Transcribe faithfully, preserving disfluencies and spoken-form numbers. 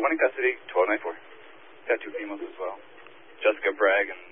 one in custody, twelve nine four. Got two females as well. Jessica Bragg and